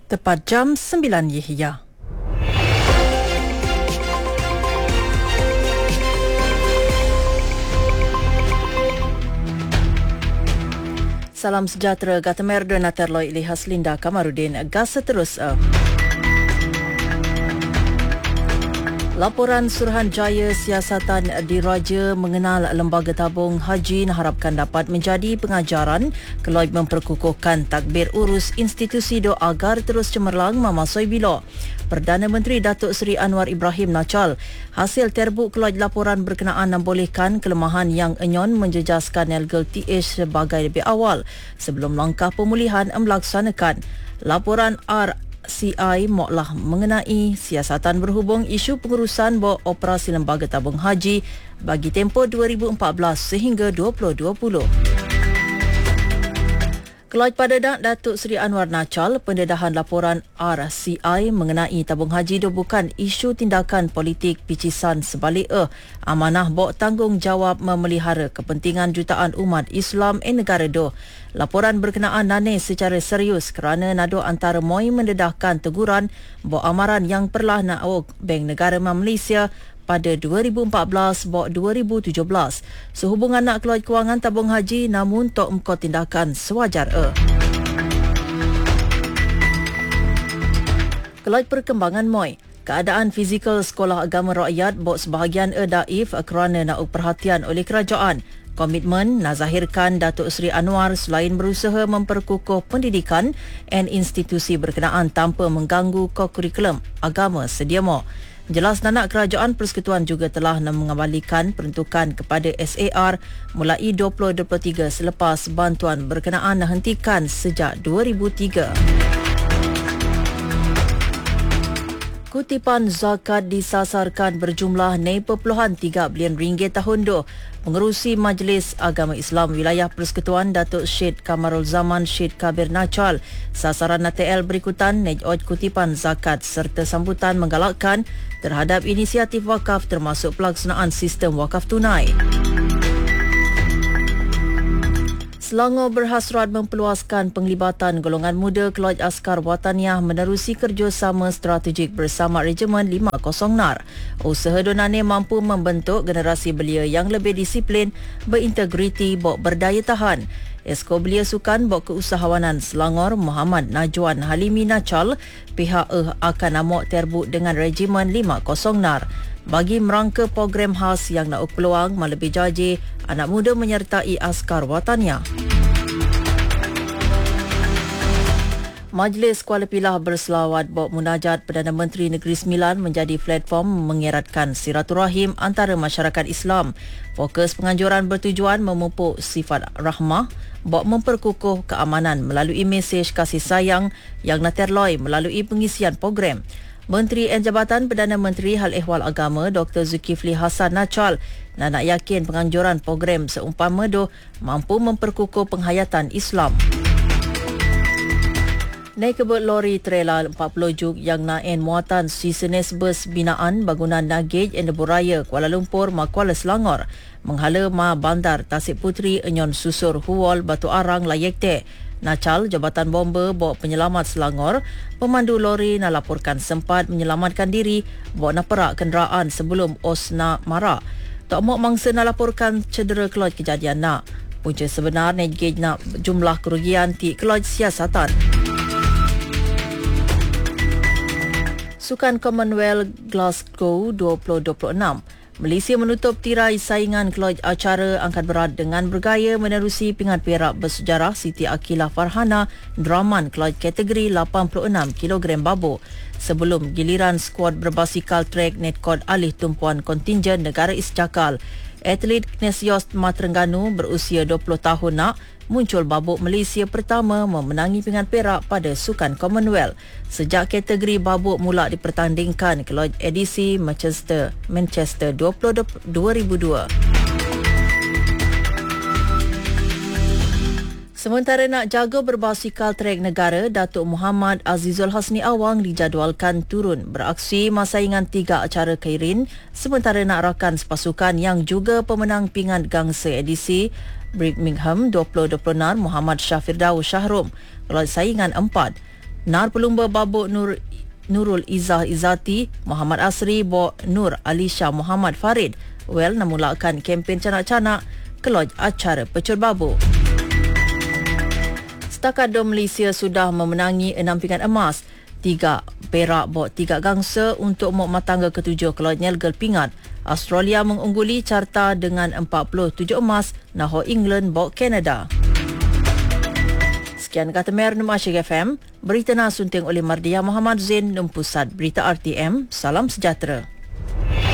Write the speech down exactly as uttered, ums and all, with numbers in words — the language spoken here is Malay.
tepat jam sembilan Yahya. Salam sejahtera, Gata Merda Naterloi Ilihas Linda Kamarudin, gas seterus. Uh. Laporan Suruhanjaya Siasatan Diraja mengenal Lembaga Tabung Haji diharapkan dapat menjadi pengajaran keloi memperkukuhkan takbir urus institusi do agar terus cemerlang memasoi bila. Perdana Menteri Datuk Seri Anwar Ibrahim Nachal hasil terbuk keloi laporan berkenaan membolehkan kelemahan yang enyon menjejaskan L G T H sebagai lebih awal sebelum langkah pemulihan melaksanakan. Laporan R C I moklah mengenai siasatan berhubung isu pengurusan bawa operasi Lembaga Tabung Haji bagi tempoh dua ribu empat belas sehingga dua ribu dua puluh. Keloj pada dak Datuk Seri Anwar Nachal, pendedahan laporan R C I mengenai tabung haji itu bukan isu tindakan politik picisan sebalik eh. Amanah bawa tanggungjawab memelihara kepentingan jutaan umat Islam di negara do. Laporan berkenaan nane secara serius kerana nado antara moi mendedahkan teguran bawa amaran yang perlah nak Bank Negara Malaysia pada dua ribu empat belas bawa dua ribu tujuh belas sehubungan nak keluar kewangan tabung haji namun tok emko tindakan sewajar e. Keluar perkembangan moi keadaan fizikal sekolah agama rakyat bawa sebahagian e daif kerana nak perhatian oleh kerajaan. Komitmen nazahirkan Datuk Seri Anwar selain berusaha memperkukuh pendidikan dan institusi berkenaan tanpa mengganggu kurikulum agama sediama. Jelas nanak kerajaan persekutuan juga telah mengembalikan peruntukan kepada S A R mulai dua ribu dua puluh tiga selepas bantuan berkenaan dihentikan sejak dua ribu tiga. Kutipan zakat disasarkan berjumlah enam perpuluhan tiga bilion ringgit tahun do. Pengerusi Majlis Agama Islam Wilayah Persekutuan Datuk Syed Kamarul Zaman Syed Kabir Nachal sasaran N T L berikutan nejot kutipan zakat serta sambutan menggalakkan terhadap inisiatif wakaf termasuk pelaksanaan sistem wakaf tunai. Selangor berhasrat mempeluaskan penglibatan golongan muda Keloj Askar Wataniah menerusi kerjasama strategik bersama Regimen lima puluh N A R. Usaha donane mampu membentuk generasi belia yang lebih disiplin, berintegriti, bawa berdaya tahan. Esko Belia Sukan Bawa Keusahawanan Selangor Muhammad Najwan Halimi Nachal pihak eh akan amok terbuk dengan Regimen lima puluh N A R bagi merangka program khas yang nak peluang melebih jaji anak muda menyertai Askar Wataniah. Majlis Kuala Pilah berselawat bawa munajat Perdana Menteri Negeri Sembilan menjadi platform mengeratkan silaturahim antara masyarakat Islam. Fokus penganjuran bertujuan memupuk sifat rahmah, bawa memperkukuh keamanan melalui mesej kasih sayang yang naterloi melalui pengisian program. Menteri Jabatan Perdana Menteri Hal Ehwal Agama Doktor Zulkifli Hasan Nachal nak yakin penganjuran program seumpama do mampu memperkukuh penghayatan Islam. Naik kebut lori trailer empat puluh juk yang naen muatan sejenis bus binaan bangunan Nagej Endebu Raya Kuala Lumpur ma Kuala Selangor menghala ma bandar Tasik Puteri enyon susur Huol Batu Arang Layekte. Nachal Jabatan Bomber bawa penyelamat Selangor, pemandu lori nak laporkan sempat menyelamatkan diri bawa nak perak kenderaan sebelum os nak marak. Tak mau mangsa nak laporkan cedera keloj kejadian nak. Punca sebenar Nagej nak jumlah kerugian ti keloj siasatan. Sukan Commonwealth Glasgow dua ribu dua puluh enam. Malaysia menutup tirai saingan keloj acara angkat berat dengan bergaya menerusi pingat perak bersejarah Siti Akilah Farhana Draman keloj kategori lapan puluh enam kilogram babu. Sebelum giliran skuad berbasikal trek Netkod alih tumpuan kontingen negara Iscakal. Atlet Knesios Matrengganu berusia dua puluh tahun nak muncul babuk Malaysia pertama memenangi pingat perak pada Sukan Commonwealth. Sejak kategori babuk mula dipertandingkan keloj edisi Manchester Manchester dua ribu dua. Sementara nak jaga berbasikal trek negara, Datuk Muhammad Azizul Hasni Awang dijadualkan turun beraksi masaingan tiga acara kairin sementara nak rakan sepasukan yang juga pemenang pingat gangsa edisi Birmingham dua ribu dua puluh enam Muhammad Syafir Daud Syahrum kalau saingan empat. Nar pelumba babuk Nur Nurul Izzah Izzati, Muhammad Asri bo Nur Alisha Muhammad Farid well namulakan kempen canak-canak keloj acara pecul babuk. Setakat Dom Malaysia sudah memenangi enam pingat emas, tiga perak bo tiga gangsa untuk mok matangga ketujuh keloj nyelgel pingat. Australia mengungguli carta dengan empat puluh tujuh emas, naho England bo Canada. Sekian kata Mer Num Asyik F M, berita nas sunting oleh Mardia Muhammad Zain, Num Pusat Berita R T M. Salam sejahtera.